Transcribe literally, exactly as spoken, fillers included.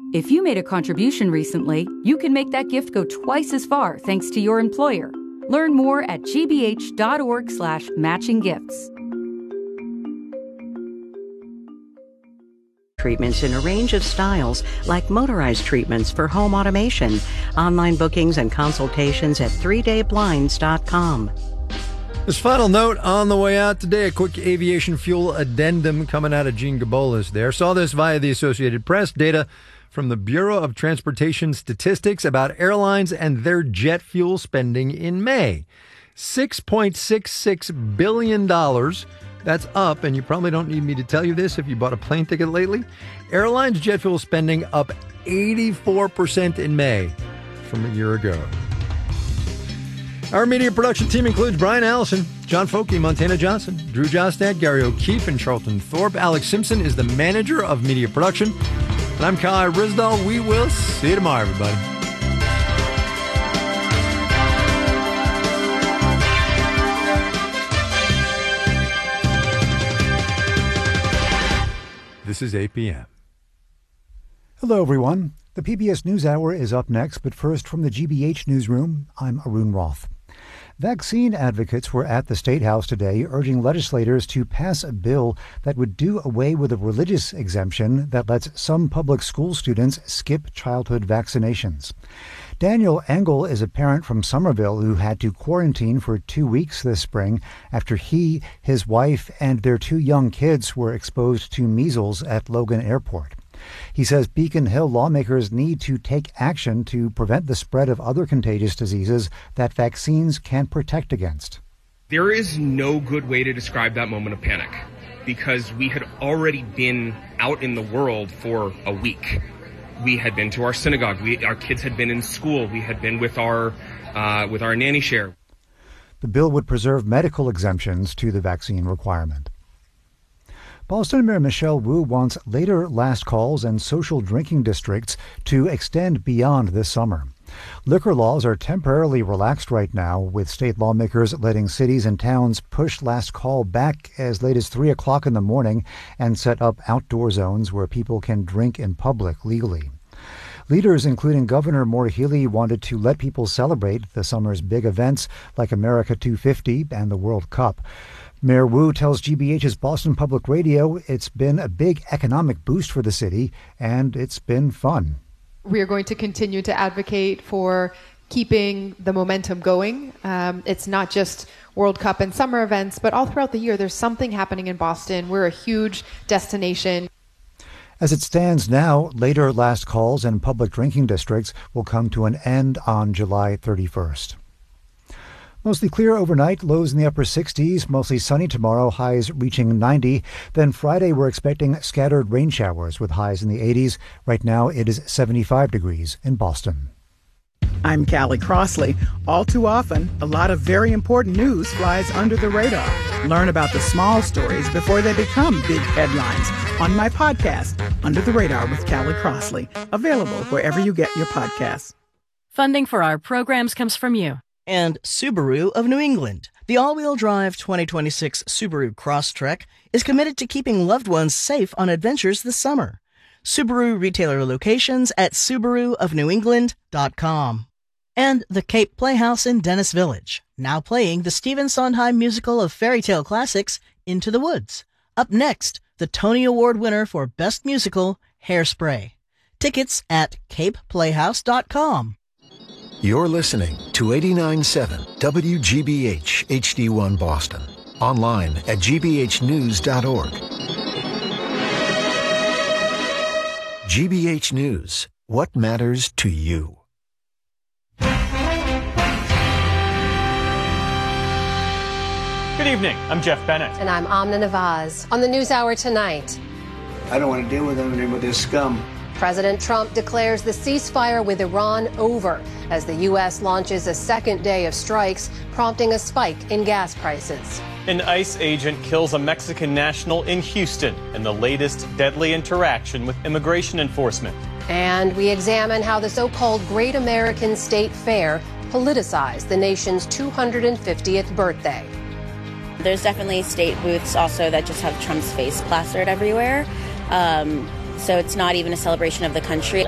If you made a contribution recently, you can make that gift go twice as far thanks to your employer. Learn more at gbh.org slash matching gifts. Treatments in a range of styles, like motorized treatments for home automation. Online bookings and consultations at three day blinds dot com. This final note on the way out today, a quick aviation fuel addendum coming out of Gene Gabolas there. Saw this via the Associated Press. Data from the Bureau of Transportation Statistics about airlines and their jet fuel spending in May. six point six six billion dollars. That's up, and you probably don't need me to tell you this if you bought a plane ticket lately. Airlines jet fuel spending up eighty-four percent in May from a year ago. Our media production team includes Brian Allison, John Folke, Montana Johnson, Drew Jostad, Gary O'Keefe, and Charlton Thorpe. Alex Simpson is the manager of media production. And I'm Kai Risdall. We will see you tomorrow, everybody. This is eight p.m. Hello, everyone. The P B S NewsHour is up next, but first from the G B H newsroom, I'm Arun Roth. Vaccine advocates were at the State House today urging legislators to pass a bill that would do away with a religious exemption that lets some public school students skip childhood vaccinations. Daniel Engel is a parent from Somerville who had to quarantine for two weeks this spring after he, his wife, and their two young kids were exposed to measles at Logan Airport. He says Beacon Hill lawmakers need to take action to prevent the spread of other contagious diseases that vaccines can't protect against. There is no good way to describe that moment of panic because we had already been out in the world for a week. We had been to our synagogue. We, our kids had been in school. We had been with our uh, with our nanny share. The bill would preserve medical exemptions to the vaccine requirement. Boston Mayor Michelle Wu wants later last calls and social drinking districts to extend beyond this summer. Liquor laws are temporarily relaxed right now, with state lawmakers letting cities and towns push last call back as late as three o'clock in the morning and set up outdoor zones where people can drink in public legally. Leaders, including Governor Maura Healey, wanted to let people celebrate the summer's big events like America two fifty and the World Cup. Mayor Wu tells G B H's Boston Public Radio it's been a big economic boost for the city, and it's been fun. We are going to continue to advocate for keeping the momentum going. Um, it's not just World Cup and summer events, but all throughout the year, there's something happening in Boston. We're a huge destination. As it stands now, later last calls and public drinking districts will come to an end on July thirty-first. Mostly clear overnight, lows in the upper sixties, mostly sunny tomorrow, highs reaching ninety. Then Friday, we're expecting scattered rain showers with highs in the eighties. Right now, it is seventy-five degrees in Boston. I'm Callie Crossley. All too often, a lot of very important news flies under the radar. Learn about the small stories before they become big headlines on my podcast, Under the Radar with Callie Crossley, available wherever you get your podcasts. Funding for our programs comes from you. And Subaru of New England. The all-wheel drive twenty twenty-six Subaru Crosstrek is committed to keeping loved ones safe on adventures this summer. Subaru retailer locations at subaru of new england dot com. And the Cape Playhouse in Dennis Village, now playing the Stephen Sondheim musical of fairy tale classics, Into the Woods. Up next, the Tony Award winner for Best Musical, Hairspray. Tickets at cape playhouse dot com. You're listening to eighty-nine point seven W G B H H D one Boston. Online at g b h news dot org. G B H News. What matters to you? Good evening. I'm Jeff Bennett. And I'm Amna Nawaz. On the NewsHour tonight. I don't want to deal with them anymore, with this scum. President Trump declares the ceasefire with Iran over as the U S launches a second day of strikes, prompting a spike in gas prices. An ICE agent kills a Mexican national in Houston in the latest deadly interaction with immigration enforcement. And we examine how the so-called Great American State Fair politicized the nation's two hundred fiftieth birthday. There's definitely state booths also that just have Trump's face plastered everywhere. Um, So it's not even a celebration of the country.